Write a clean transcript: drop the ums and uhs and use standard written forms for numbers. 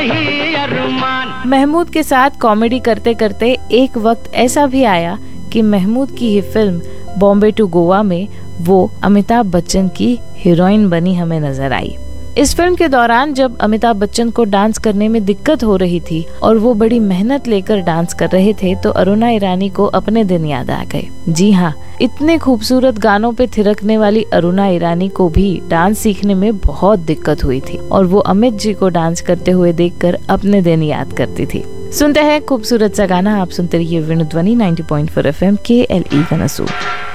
यही अरमान। महमूद के साथ कॉमेडी करते करते एक वक्त ऐसा भी आया कि महमूद की ही फिल्म बॉम्बे टू गोवा में वो अमिताभ बच्चन की हीरोइन बनी हमें नजर आई। इस फिल्म के दौरान जब अमिताभ बच्चन को डांस करने में दिक्कत हो रही थी और वो बड़ी मेहनत लेकर डांस कर रहे थे तो अरुणा ईरानी को अपने दिन याद आ गए। जी हाँ, इतने खूबसूरत गानों पे थिरकने वाली अरुणा ईरानी को भी डांस सीखने में बहुत दिक्कत हुई थी और वो अमित जी को डांस करते हुए देखकर अपने दिन याद करती थी। सुनते हैं खूबसूरत सा गाना। आप सुनते रहिए वेणुध्वनि 90.4 FM KLE कनसूर।